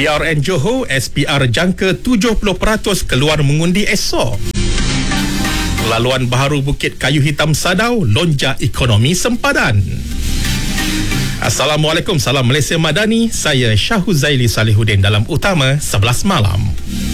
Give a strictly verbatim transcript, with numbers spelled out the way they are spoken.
P R N Johor, S P R jangka tujuh puluh peratus keluar mengundi esok. Laluan baharu Bukit Kayu Hitam Sadau, lonjak ekonomi sempadan. Assalamualaikum, salam Malaysia Madani. Saya Syahuz Zaili Salihuddin dalam Utama sebelas Malam.